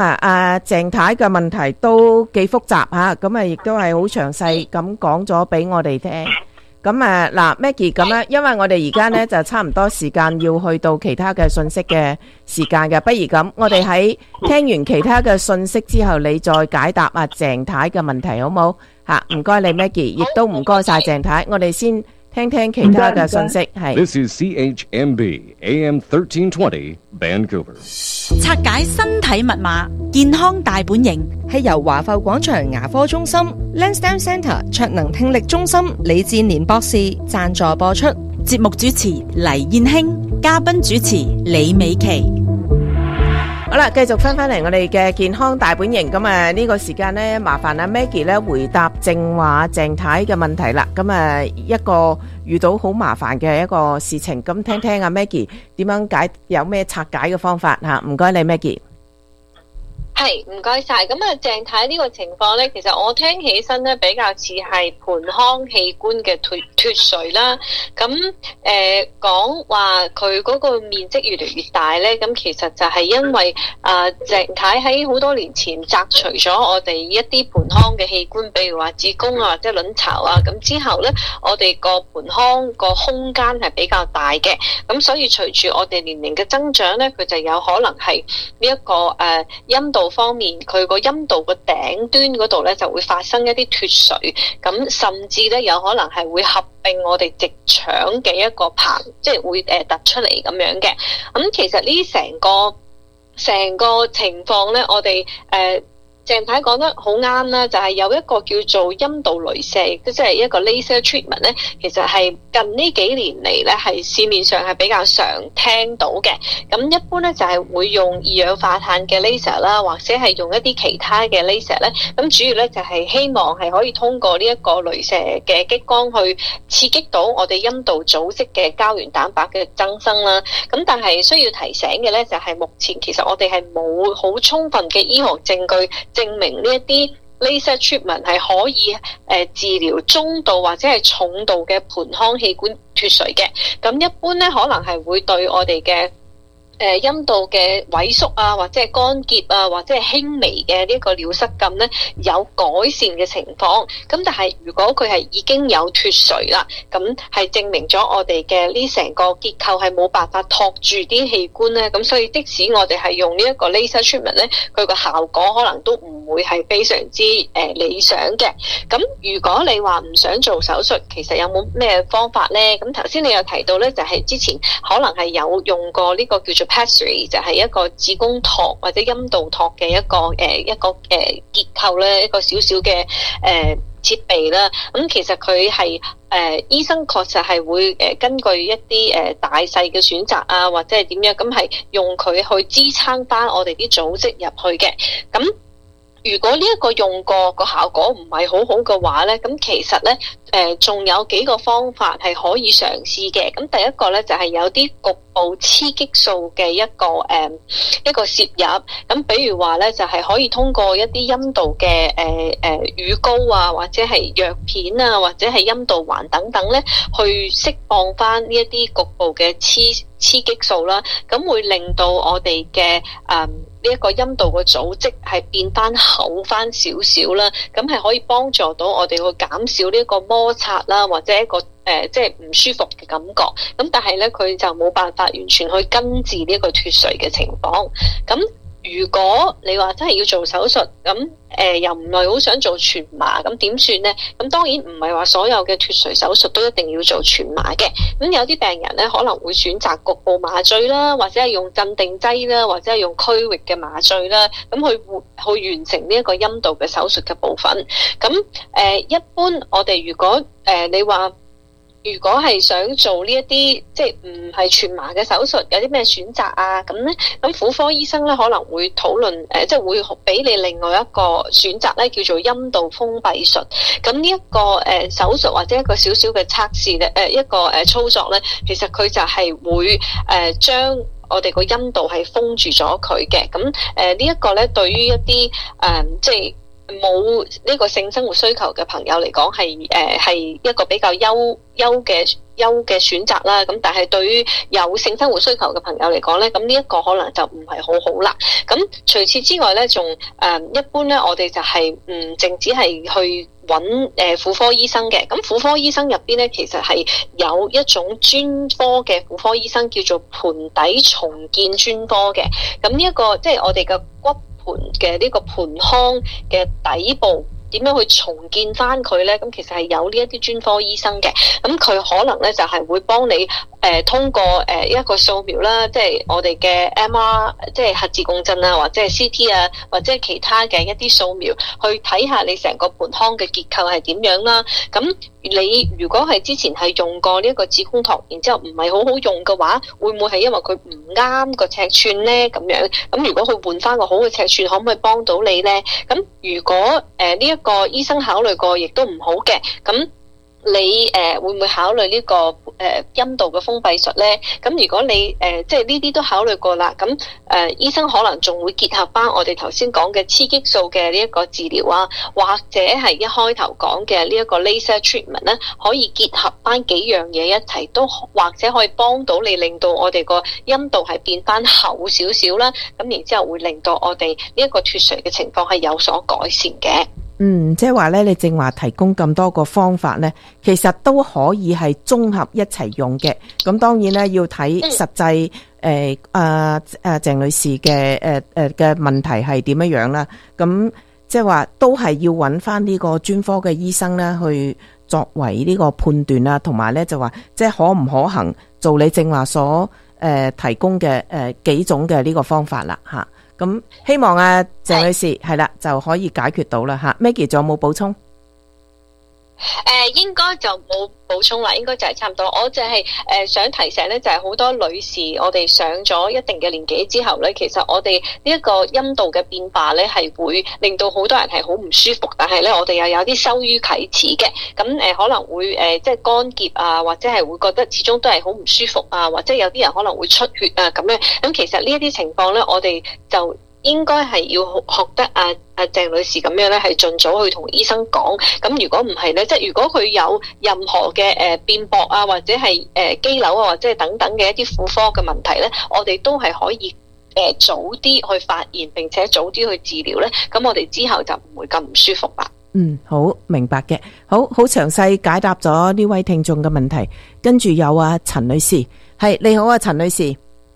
鄭太嘅問題都幾複雜吓，咁啊亦都係好詳細咁講咗俾我哋聽。咁嗱 Maggie 咁樣，因為我哋而家呢就差唔多時間要去到其他嘅信息嘅時間嘅，不如咁，我哋喺聽完其他嘅信息之後，你再解答鄭太嘅問題好冇？吓，唔該你 Maggie， 亦都唔該晒鄭太，我哋先聽聽其他嘅信息。係 This is CHMB AM 1320 Vancouver。 拆解身體密碼，健康大本營係由華埠廣場牙科中心 Lansdowne Centre 卓能聽力中心李志年博士贊助播出。 節目主持黎燕卿，嘉賓主持李美琪。 好啦，繼續翻嚟我哋嘅健康大本營。咁呢個時間呢，麻煩阿 Maggie 咧回答正話鄭太嘅問題啦。咁一個遇到好麻煩嘅一個事情，咁聽聽阿 Maggie 點樣解，有咩拆解嘅方法吓？唔該你 Maggie。 係，唔該晒。咁鄭太呢個情況呢，其實我聽起身呢，比較似係盆腔器官嘅脫垂啦。咁講話佢嗰個面積越嚟越大呢，咁其實就係因為鄭太喺好多年前摘除咗我哋一啲盆腔嘅器官，比如話子宮啊或者卵巢啊，咁之後呢，我哋個盆腔個空間係比較大嘅，咁所以隨住我哋年齡嘅增長呢，佢就有可能係呢一個陰道方面，佢個陰道個頂端嗰度咧就會發生一啲脫垂，咁甚至咧有可能係會合併我哋直腸嘅一個棚，即係會突出嚟咁樣嘅。咁其實呢成個情況咧，我哋鄭太講得好啱啦，就係有一個叫做陰道雷射，即係一個 laser treatment 咧，其實係近呢幾年嚟咧，係市面上係比較常聽到嘅。咁一般咧就係會用二氧化碳嘅 laser 啦，或者係用一啲其他嘅 laser 咧。咁主要咧就係希望係可以通過呢一個雷射嘅激光去刺激到我哋陰道組織嘅膠原蛋白嘅增生啦。咁但係需要提醒嘅咧，就係目前其實我哋係冇好充分嘅醫學證據證明呢一啲 laser treatment 係可以治療中度或者係重度嘅盆腔器官脫垂嘅。咁一般咧可能係會對我哋嘅陰道嘅萎縮啊，或者係乾結啊，或者係輕微嘅呢個尿失禁咧有改善嘅情況。咁但係如果佢係已經有脫垂啦，咁係證明咗我哋嘅呢成個結構係冇辦法托住啲器官咧。咁所以即使我哋係用呢一個 laser treatment 咧，佢個效果可能都唔會係非常之理想嘅。咁如果你話唔想做手術，其實有冇咩方法咧？咁頭先你有提到咧，就係之前可能係有用過呢個叫做就係一個子宮托或者陰道托嘅一個結構咧，一個小小嘅設備啦。咁其實佢係醫生確實係會根據一啲大細嘅選擇啊，或者係點樣，咁係用佢去支撐翻我哋啲組織入去嘅。咁如果呢一個用過個效果唔係好好嘅話咧，咁其實咧仲有幾個方法係可以嘗試嘅。咁第一個咧就係有啲局部雌激素嘅一個攝入。咁比如話咧就係可以通過一啲陰道嘅乳膏啊，或者係藥片啊，或者係陰道環等等咧，去釋放翻呢一啲局部嘅雌激素啦。咁會令到我哋嘅呢一個陰道嘅組織係變翻厚翻少少啦，咁係可以幫助到我哋去減少呢一個摩擦啦，或者一個即係唔舒服嘅感覺。咁但係咧，佢就冇辦法完全去根治呢一個脫垂嘅情況。咁如果你話真係要做手術，咁又唔係好想做全麻，咁點算呢？咁當然唔係話所有嘅脫垂手術都一定要做全麻嘅。咁有啲病人咧可能會選擇局部麻醉啦，或者係用鎮定劑啦，或者係用區域嘅麻醉啦，咁去完成呢一個陰道嘅手術嘅部分。咁一般我哋如果你話，如果係想做呢一啲即係唔係全麻嘅手術，有啲咩選擇啊？咁咧，咁婦科醫生咧可能會討論即係會俾你另外一個選擇咧，叫做陰道封閉術。咁呢一個手術或者一個少少嘅測試咧，一個操作咧，其實佢就係會將我哋個陰道係封住咗佢嘅。咁呢一個咧，對於一啲即係冇呢個性生活需求嘅朋友嚟講，係一個比較優嘅優嘅選擇啦。咁但係對於有性生活需求嘅朋友嚟講咧，咁呢一個可能就唔係好好啦。咁除此之外咧，仲一般咧，我哋就係唔淨止係去揾婦科醫生嘅。咁婦科醫生入邊咧，其實係有一種專科嘅婦科醫生叫做盆底重建專科嘅。咁呢一個即係我哋嘅骨盆嘅呢個盆腔嘅底部，點樣去重建翻佢呢？咁其實係有呢一啲專科醫生嘅，咁佢可能呢就係會幫你通過一個掃描啦，即係我哋嘅 MR， 即係核磁共振啊，或者係 CT 啊，或者係其他嘅一啲掃描，去睇下你成個盆腔嘅結構係點樣啦。咁你如果係之前係用過呢一個子宮托，然之後唔係好好用嘅話，會唔會係因為佢唔啱個尺寸呢？咁樣咁如果佢換翻個好嘅尺寸，可唔可以幫到你呢？咁如果呢一個醫生考慮過，亦都唔好嘅，咁你會唔會考慮呢個陰道嘅封閉術呢？咁如果你即係呢啲都考慮過啦，咁醫生可能仲會結合翻我哋頭先講嘅雌激素嘅呢一個治療啊，或者係一開頭講嘅呢一個 laser treatment 咧，可以結合翻幾樣嘢一齊，都或者可以幫到你，令到我哋個陰道係變翻厚少少啦。咁然之後會令到我哋呢一個脫垂嘅情況係有所改善嘅。 即係話咧，你正話提供咁多個方法咧，其實都可以係綜合一齊用嘅。咁當然咧，要睇實際鄭女士嘅嘅問題係點樣樣啦。咁即係話都係要揾翻呢個專科嘅醫生咧，去作為呢個判斷啦，同埋咧就話即係可唔可行做你正話所提供嘅幾種嘅呢個方法啦吓。咁希望鄭女士係啦就可以解決到啦吓。Maggie 仲有冇補充？ 應該就冇補充啦，應該就係差唔多。我就係想提醒咧，就係好多女士，我哋上咗一定嘅年紀之後咧，其實我哋呢一個陰道嘅變化咧，係會令到好多人係好唔舒服，但係咧我哋又有啲羞於啟齒嘅。咁可能會即係乾澀啊，或者係會覺得始終都係好唔舒服啊，或者有啲人可能會出血啊咁樣。咁其實呢一啲情況咧，我哋就應該係要學得鄭女士咁樣咧，係盡早去同醫生講。咁如果唔係咧，即係如果佢有任何嘅變薄啊，或者係肌瘤啊，或者係等等嘅一啲婦科嘅問題咧，我哋都係可以早啲去發現，並且早啲去治療咧。咁我哋之後就唔會咁唔舒服啦。 好明白嘅，好詳細解答咗呢位聽眾嘅問題。跟住有陳女士，係你好陳女士。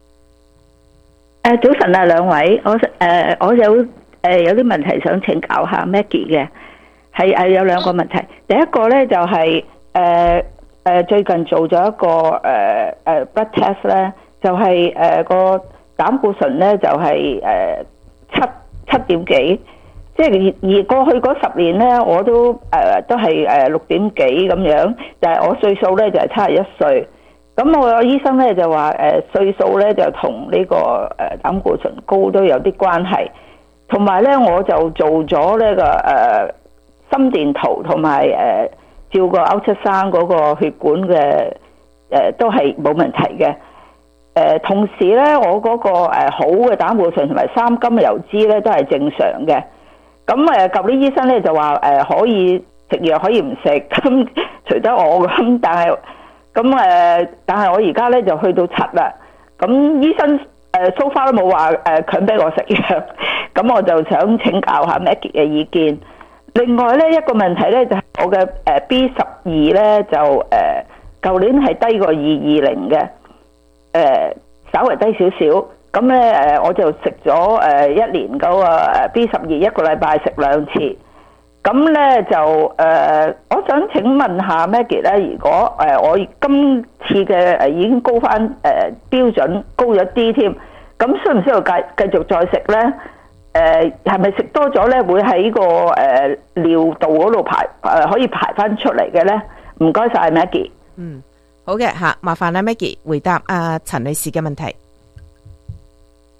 早晨兩位，我有啲問題想請教下 Maggie 嘅，係有兩個問題。第一個咧就係最近做咗一個blood test 咧，就係個膽固醇咧就係七點幾，即係而過去嗰10年咧我都係6點幾咁樣，但係我歲數咧就係71歲。咁我個醫生咧就話歲數咧就同呢個膽固醇高都有啲關係，同埋咧我就做咗呢個心電圖同埋照個 ultrasound 嗰個血管嘅都係冇問題嘅。同時咧我嗰個好嘅膽固醇同埋3甘油脂咧都係正常嘅。咁舊年醫生咧就話可以食藥可以唔食，咁除得我咁，但係我而家咧就去到7啦，咁醫生so far都冇話強逼我食藥，咁我就想請教下 Maggie 嘅意見。另外咧一個問題咧就係我嘅B12咧就舊年係低過220嘅，稍微低少少。咁咧我就食咗1年嗰個B12一個禮拜食2次。咁咧就我想請問下 Maggie 咧，如果我今次嘅已經高翻標準高咗啲添，咁需唔需要繼續再食咧？係咪食多咗咧會喺個尿道嗰度可以排翻出嚟嘅咧？唔該晒 Maggie。 好嘅吓，麻煩Maggie 回答陳女士嘅問題。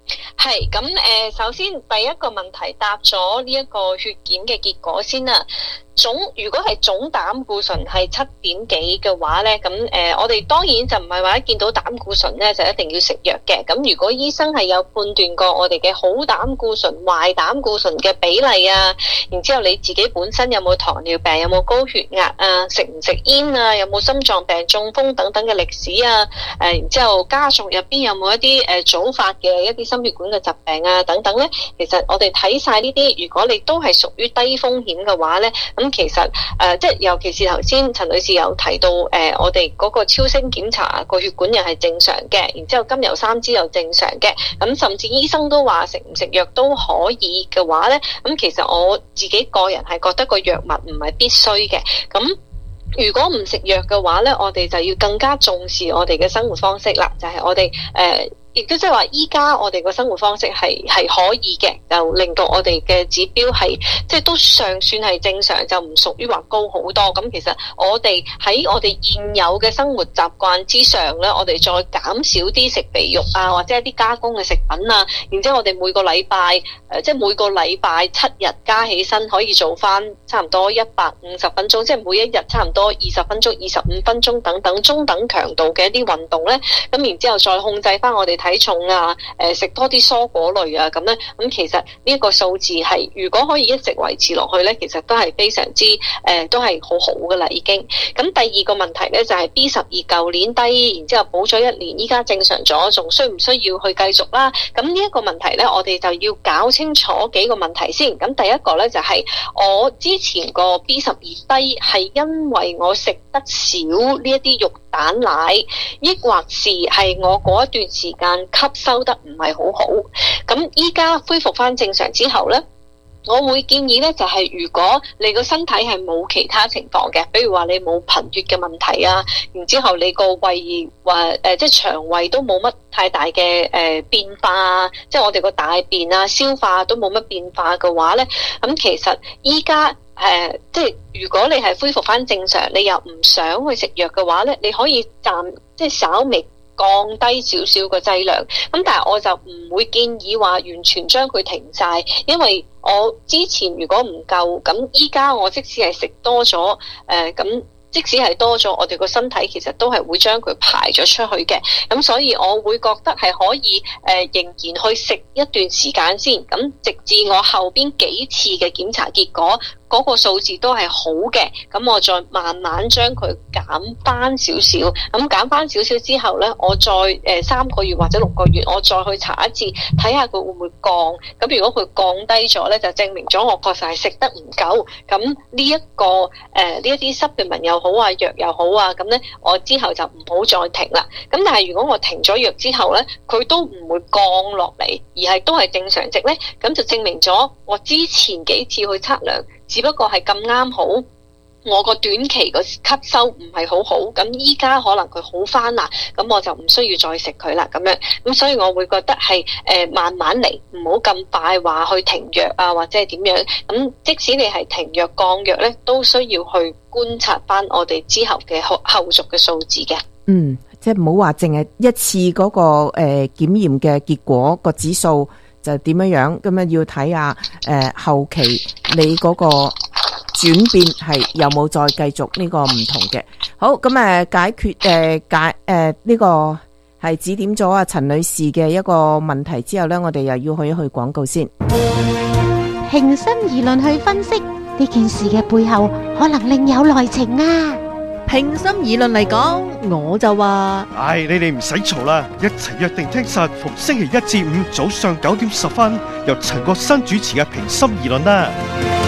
係咁首先第一個問題答咗呢一個血檢嘅結果先啦。如果係總膽固醇係7點幾嘅話咧，咁我哋當然就唔係話一見到膽固醇咧就一定要食藥嘅。咁如果醫生係有判斷過我哋嘅好膽固醇、壞膽固醇嘅比例啊，然之後你自己本身有冇糖尿病、有冇高血壓啊、食唔食煙啊、有冇心臟病、中風等等嘅歷史啊，然之後家族入邊有冇一啲早發嘅一啲心血管嘅疾病啊等等咧，其實我哋睇晒呢啲，如果你都係屬於低風險嘅話咧，咁其實即係尤其是頭先陳女士有提到我哋嗰個超聲檢查個血管又係正常嘅，然之後甘油三酯又正常嘅，咁甚至醫生都話食唔食藥都可以嘅話咧，咁其實我自己個人係覺得個藥物唔係必須嘅。咁如果唔食藥嘅話咧，我哋就要更加重視我哋嘅生活方式啦，就係我哋亦都即係話，依家我哋個生活方式係可以嘅，就令到我哋嘅指標係即係都尚算係正常，就唔屬於話高好多。咁其實我哋喺我哋現有嘅生活習慣之上咧，我哋再減少啲食肥肉啊，或者一啲加工嘅食品啊，然之後我哋每個禮拜即係每個禮拜7日加起身可以做翻差唔多150分鐘，即係每一日差唔多20分鐘、25分鐘等等中等強度嘅一啲運動咧，咁然之後再控制翻我哋體重啊，食多啲蔬果類啊，咁咧，咁其實呢一個數字係如果可以一直維持落去咧，其實都係非常之都係好好噶啦已經。咁第二個問題咧就係 B12舊年低，然之後補咗1年，依家正常咗，仲需唔需要去繼續啦？咁呢一個問題咧，我哋就要搞清楚幾個問題先。咁第一個咧就係我之前個 B12低係因為我食得少呢一啲肉蛋奶，抑或是係我嗰一段時間吸收得唔係好好。咁依家恢復翻正常之後咧，我會建議咧，就係如果你個身體係冇其他情況嘅，比如話你冇貧血嘅問題啊，然之後你個胃即係腸胃都冇乜太大嘅變化啊，即係我哋個大便啊、消化都冇乜變化嘅話咧，咁其實依家即係如果你係恢復翻正常，你又唔想去食藥嘅話咧，你可以即係稍微降低少少個劑量，咁但係我就唔會建議話完全將佢停晒，因為我之前如果唔夠，咁依家我即使係食多咗，咁即使係多咗，我哋個身體其實都係會將佢排咗出去嘅，咁所以我會覺得係可以仍然去食一段時間先，咁直至我後邊幾次嘅檢查結果嗰個數字都係好嘅，咁我再慢慢將佢減翻少少，咁減翻少少之後呢，我再3個月或者6個月，我再去查一次，睇下佢會唔會降。咁如果佢降低咗呢，就證明咗我確實係食得唔夠。咁呢一啲supplement又好啊，藥又好啊，咁呢，我之後就唔好再停啦。咁但係如果我停咗藥之後呢，佢都唔會降落嚟，而係都係正常值呢，咁就證明咗我之前幾次去測量，只不過係咁啱好，我個短期個吸收唔係好好，咁依家可能佢好翻啦，咁我就唔需要再食佢啦，咁樣，咁所以我會覺得係慢慢嚟，唔好咁快話去停藥啊，或者係點樣，咁即使你係停藥降藥咧，都需要去觀察翻我哋之後嘅後續嘅數字嘅。 即係唔好話淨係一次嗰個檢驗嘅結果個指數就點樣，咁樣要睇下後期你嗰個轉變係有冇再繼續呢個唔同嘅。好，咁解決呢個係指點咗陳女士嘅一個問題之後呢，我哋又要去廣告先。 平心而論去分析呢件事嘅背後，可能另有內情啊！ 平心而論嚟講，我就話： 你哋唔使嘈啦，一齊約定聽實逢星期1至5早上9點10分，由陳國新主持嘅平心而論啦。